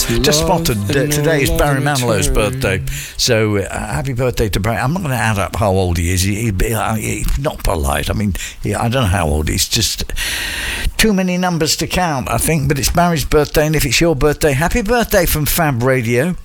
Just spotted today is Barry Manilow's birthday, so happy birthday to Barry. I'm not going to add up how old he is. He's not polite. I mean, I don't know how old he's. Just too many numbers to count, I think. But it's Barry's birthday, and if it's your birthday, happy birthday from Fab Radio.